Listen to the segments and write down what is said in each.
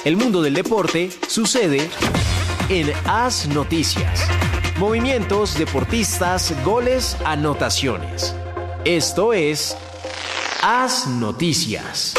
El mundo del deporte sucede en AS Noticias. Movimientos, deportistas, goles, anotaciones. Esto es AS Noticias.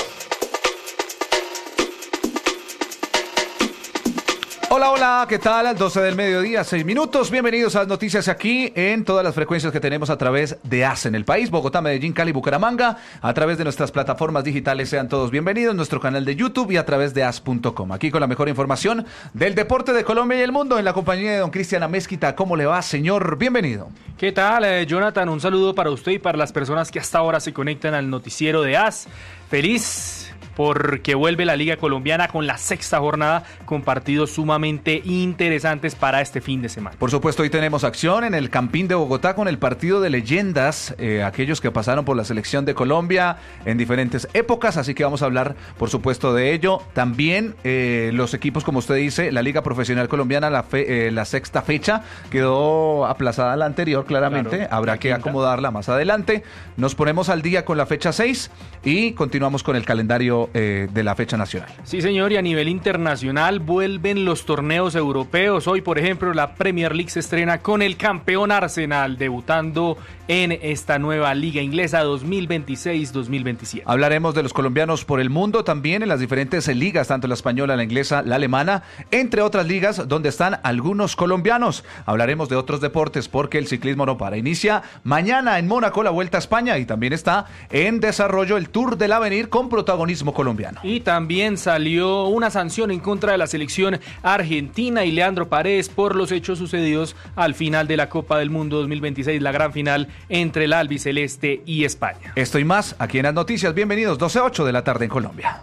Hola, hola, ¿qué tal? 12 del mediodía, 6 minutos. Bienvenidos a las noticias aquí en todas las frecuencias que tenemos a través de AS en el país, Bogotá, Medellín, Cali, Bucaramanga, a través de nuestras plataformas digitales. Sean todos bienvenidos, nuestro canal de YouTube y a través de as.com. Aquí con la mejor información del deporte de Colombia y el mundo en la compañía de don Cristian Amezquita. ¿Cómo le va, señor? Bienvenido. ¿Qué tal, Jonathan? Un saludo para usted y para las personas que hasta ahora se conectan al noticiero de AS. Feliz porque vuelve la Liga Colombiana con la sexta jornada con partidos sumamente interesantes para este fin de semana. Por supuesto, hoy tenemos acción en el Campín de Bogotá con el partido de leyendas, aquellos que pasaron por la selección de Colombia en diferentes épocas, así que vamos a hablar, por supuesto, de ello. También los equipos, como usted dice, la Liga Profesional Colombiana, la sexta fecha, quedó aplazada a la anterior, claramente, claro, habrá que acomodarla más adelante. Nos ponemos al día con la fecha 6 y continuamos con el calendario de la fecha nacional. Sí, señor, y a nivel internacional vuelven los torneos europeos. Hoy, por ejemplo, la Premier League se estrena con el campeón Arsenal debutando en esta nueva liga inglesa 2026-2027. Hablaremos de los colombianos por el mundo, también en las diferentes ligas, tanto la española, la inglesa, la alemana, entre otras ligas donde están algunos colombianos. Hablaremos de otros deportes porque el ciclismo no para. Inicia mañana en Mónaco la Vuelta a España y también está en desarrollo el Tour del Avenir con protagonismo colombiano. Y también salió una sanción en contra de la selección argentina y Leandro Paredes por los hechos sucedidos al final de la Copa del Mundo 2026, la gran final entre el albiceleste y España. Esto y más aquí en las noticias. Bienvenidos, 12:08 de la tarde en Colombia.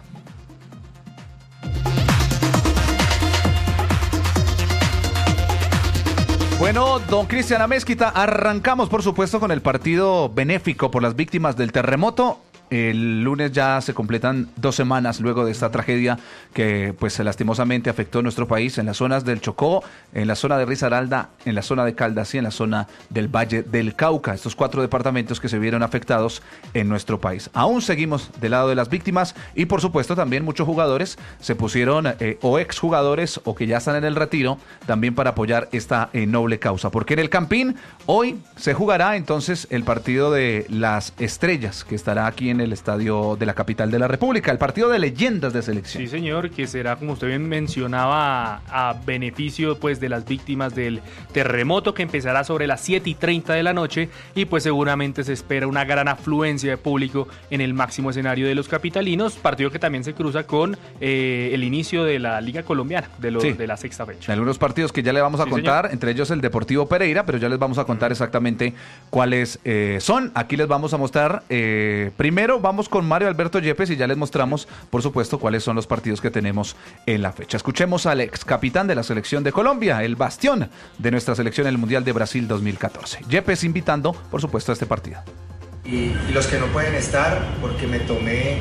Bueno, don Cristian Amezquita, arrancamos por supuesto con el partido benéfico por las víctimas del terremoto. El lunes ya se completan 2 semanas luego de esta tragedia que pues lastimosamente afectó a nuestro país en las zonas del Chocó, en la zona de Risaralda, en la zona de Caldas y en la zona del Valle del Cauca. Estos 4 departamentos que se vieron afectados en nuestro país. Aún seguimos del lado de las víctimas y por supuesto también muchos jugadores se pusieron o exjugadores o que ya están en el retiro también para apoyar esta noble causa. Porque en el Campín hoy se jugará entonces el partido de las estrellas que estará aquí en el estadio de la capital de la República, el partido de leyendas de selección. Sí, señor, que será, como usted bien mencionaba, a beneficio pues de las víctimas del terremoto, que empezará sobre las 7:30 de la noche y pues seguramente se espera una gran afluencia de público en el máximo escenario de los capitalinos, partido que también se cruza con el inicio de la Liga Colombiana, de la sexta fecha. Algunos partidos que ya le vamos a contar, señor. Entre ellos el Deportivo Pereira, pero ya les vamos a contar exactamente cuáles son. Aquí les vamos a mostrar primero vamos con Mario Alberto Yepes y ya les mostramos, por supuesto, cuáles son los partidos que tenemos en la fecha. Escuchemos al ex capitán de la selección de Colombia, el bastión de nuestra selección en el Mundial de Brasil 2014. Yepes invitando, por supuesto, a este partido. Y los que no pueden estar, porque me tomé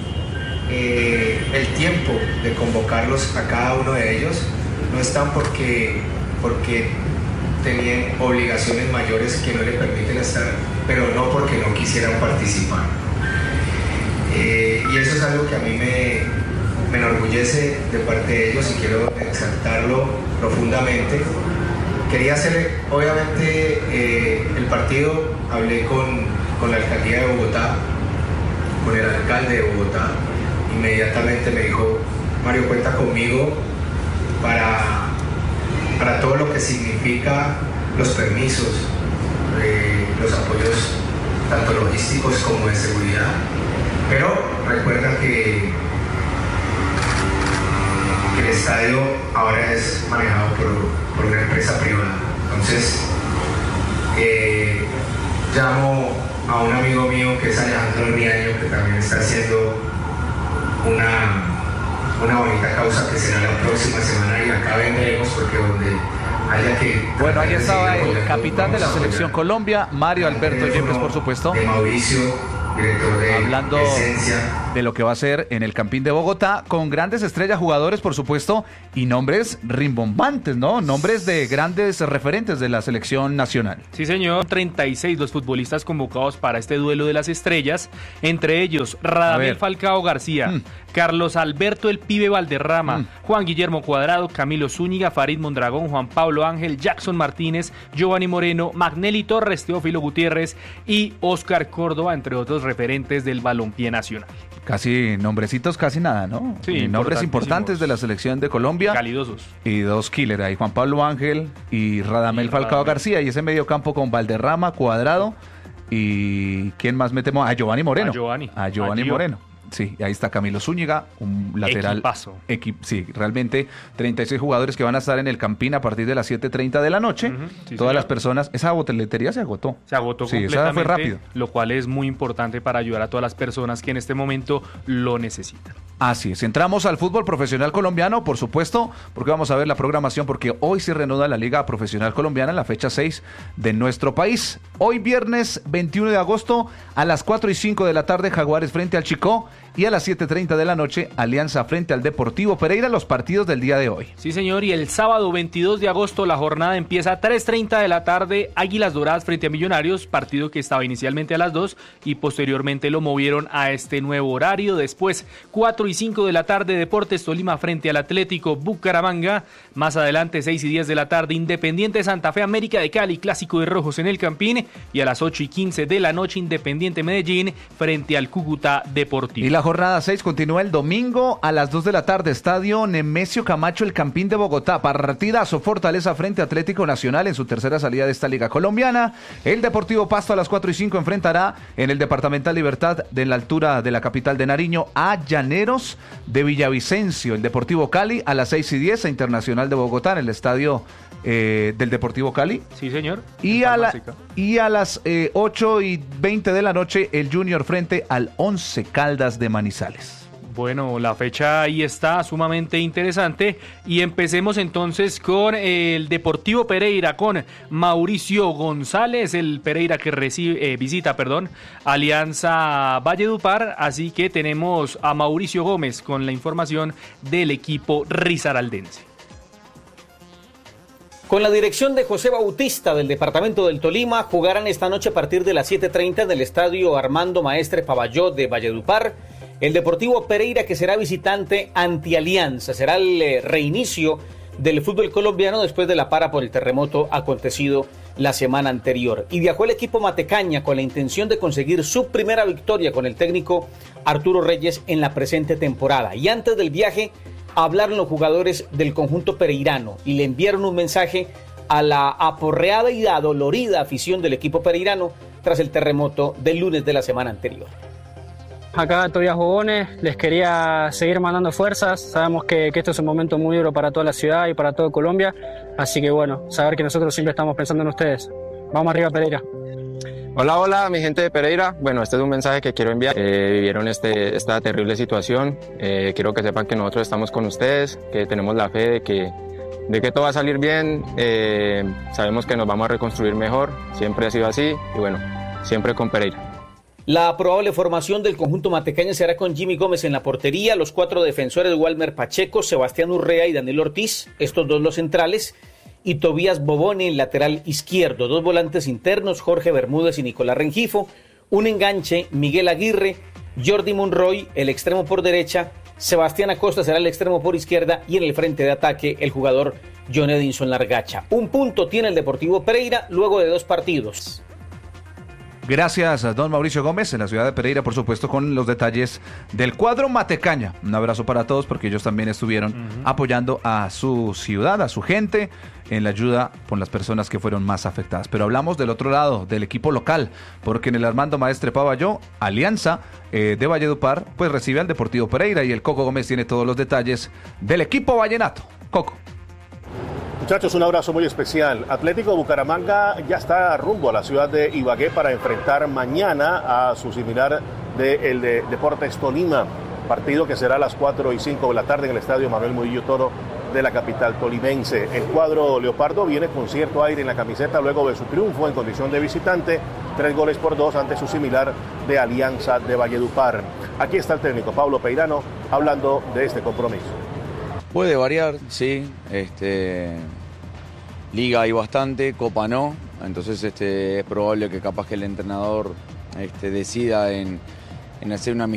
el tiempo de convocarlos a cada uno de ellos, no están porque tenían obligaciones mayores que no le permiten estar, pero no porque no quisieran participar. Y eso es algo que a mí me enorgullece de parte de ellos y quiero exaltarlo profundamente. Quería hacer, obviamente, el partido, hablé con la alcaldía de Bogotá, con el alcalde de Bogotá, inmediatamente me dijo: Mario, cuenta conmigo para todo lo que significa los permisos, los apoyos tanto logísticos como de seguridad. Pero recuerda que el estadio ahora es manejado por una empresa privada. Entonces, llamo a un amigo mío que es Alejandro Miaño, que también está haciendo una bonita causa que será la próxima semana y acá vendremos porque donde haya que... Bueno, ahí estaba el capitán de la selección Colombia, Mario Alberto Yepes, por supuesto. De Mauricio director de hablando Esencia. de lo que va a ser en el Campín de Bogotá, con grandes estrellas, jugadores, por supuesto, y nombres rimbombantes, ¿no? Nombres de grandes referentes de la selección nacional. Sí, señor, 36 los futbolistas convocados para este duelo de las estrellas, entre ellos Radamel Falcao García, Carlos Alberto El Pibe Valderrama, Juan Guillermo Cuadrado, Camilo Zúñiga, Farid Mondragón, Juan Pablo Ángel, Jackson Martínez, Giovanni Moreno, Magnelli Torres, Teófilo Gutiérrez y Oscar Córdoba, entre otros referentes del balompié nacional. Casi nombrecitos, casi nada, ¿no? Sí, nombres importantes de la selección de Colombia. Calidosos. Y dos killers ahí, Juan Pablo Ángel y Radamel Falcao García. Y ese medio campo con Valderrama, Cuadrado y ¿quién más metemos? A Giovanni Moreno. A Giovanni Moreno. Sí, ahí está Camilo Zúñiga, un lateral. Equipazo. Sí, realmente 36 jugadores que van a estar en el Campín a partir de las 7:30 de la noche. Sí, todas señor. Las personas, esa boletería se agotó. Se agotó completamente, esa fue rápido. Lo cual es muy importante para ayudar a todas las personas que en este momento lo necesitan. Así es, entramos al fútbol profesional colombiano, por supuesto, porque vamos a ver la programación, porque hoy se reanuda la Liga Profesional Colombiana en la fecha 6 de nuestro país. Hoy viernes 21 de agosto a las 4:05 de la tarde, Jaguares frente al Chicó, y a las 7:30 de la noche, Alianza frente al Deportivo Pereira, los partidos del día de hoy. Sí, señor, y el sábado 22 de agosto la jornada empieza a 3:30 de la tarde, Águilas Doradas frente a Millonarios, partido que estaba inicialmente a las 2 y posteriormente lo movieron a este nuevo horario. Después, 4:05 de la tarde, Deportes Tolima frente al Atlético Bucaramanga. Más adelante, 6:10 de la tarde, Independiente Santa Fe América de Cali, clásico de rojos en el Campín. Y a las 8:15 de la noche, Independiente Medellín frente al Cúcuta Deportivo. Y la jornada 6 continúa el domingo a las 2 de la tarde, Estadio Nemesio Camacho, el Campín de Bogotá. Partidazo, Fortaleza frente a Atlético Nacional en su tercera salida de esta liga colombiana. El Deportivo Pasto a las 4:05 enfrentará en el Departamental Libertad, de la altura de la capital de Nariño, a Llaneros de Villavicencio. El Deportivo Cali a las 6:10 a Internacional de Bogotá en el estadio del Deportivo Cali. Sí, señor. Y a las 8:20 de la noche, el Junior frente al Once Caldas de Manizales. Bueno, la fecha ahí está sumamente interesante y empecemos entonces con el Deportivo Pereira, con Mauricio González, el Pereira que visita Alianza Valledupar, así que tenemos a Mauricio Gómez con la información del equipo risaraldense. Con la dirección de José Bautista del departamento del Tolima, jugarán esta noche a partir de las 7:30 en el estadio Armando Maestre Pavalló de Valledupar el Deportivo Pereira, que será visitante ante Alianza. Será el reinicio del fútbol colombiano después de la para por el terremoto acontecido la semana anterior. Y viajó el equipo matecaña con la intención de conseguir su primera victoria con el técnico Arturo Reyes en la presente temporada. Y antes del viaje hablaron los jugadores del conjunto pereirano y le enviaron un mensaje a la aporreada y adolorida afición del equipo pereirano tras el terremoto del lunes de la semana anterior. Acá todavía jugones, les quería seguir mandando fuerzas. Sabemos que esto es un momento muy duro para toda la ciudad y para toda Colombia, así que bueno, saber que nosotros siempre estamos pensando en ustedes. Vamos arriba, Pereira. Hola, mi gente de Pereira. Bueno, este es un mensaje que quiero enviar. Vivieron esta terrible situación. Quiero que sepan que nosotros estamos con ustedes, que tenemos la fe de que todo va a salir bien. Sabemos que nos vamos a reconstruir mejor. Siempre ha sido así y bueno, siempre con Pereira. La probable formación del conjunto matecaña será con Jimmy Gómez en la portería, los 4 defensores Walmer Pacheco, Sebastián Urrea y Daniel Ortiz, estos 2 los centrales, y Tobías Bobone en lateral izquierdo, 2 volantes internos, Jorge Bermúdez y Nicolás Rengifo, un enganche, Miguel Aguirre, Jordi Monroy, el extremo por derecha, Sebastián Acosta será el extremo por izquierda y en el frente de ataque el jugador John Edinson Largacha. 1 punto tiene el Deportivo Pereira luego de 2 partidos. Gracias a don Mauricio Gómez en la ciudad de Pereira, por supuesto, con los detalles del cuadro matecaña. Un abrazo para todos porque ellos también estuvieron apoyando a su ciudad, a su gente, en la ayuda con las personas que fueron más afectadas. Pero hablamos del otro lado, del equipo local, porque en el Armando Maestre Pavalló, Alianza de Valledupar, pues recibe al Deportivo Pereira y el Coco Gómez tiene todos los detalles del equipo vallenato. Coco. Muchachos, un abrazo muy especial. Atlético Bucaramanga ya está rumbo a la ciudad de Ibagué para enfrentar mañana a su similar del de Deportes Tolima. Partido que será a las 4:05 de la tarde en el estadio Manuel Murillo Toro de la capital tolimense. El cuadro leopardo viene con cierto aire en la camiseta luego de su triunfo en condición de visitante, 3-2 ante su similar de Alianza de Valledupar. Aquí está el técnico Pablo Peirano hablando de este compromiso. Puede variar, sí. Liga hay bastante, Copa no. Entonces es probable que capaz que el entrenador decida en hacer una